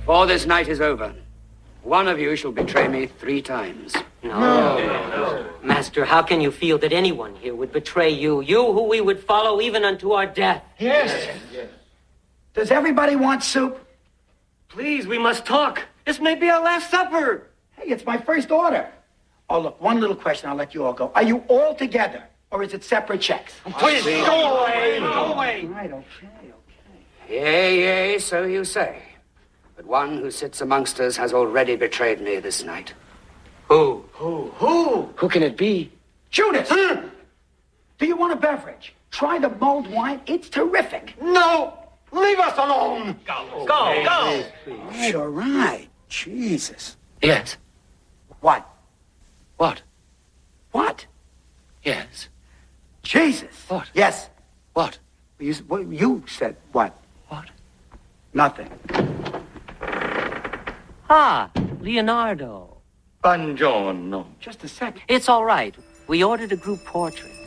Before this night is over, one of you shall betray me 3 times. No. Master, how can you feel that anyone here would betray you? You who we would follow even unto our death. Yes. Does everybody want soup? Please, we must talk. This may be our last supper. Hey, it's my first order. Oh, look, one little question, I'll let you all go. Are you all together, or is it separate checks? Please, go away. Go away. Right, okay. Yea, so you say. But one who sits amongst us has already betrayed me this night. Who? Who can it be? Judas! Do you want a beverage? Try the mulled wine. It's terrific. No. Leave us alone. Go. You're right. Jesus. Yes. What? What? What? Yes. Jesus. What? Yes. What? You said what? What? Nothing. Ah, Leonardo. Buongiorno. Just a second. It's all right. We ordered a group portrait.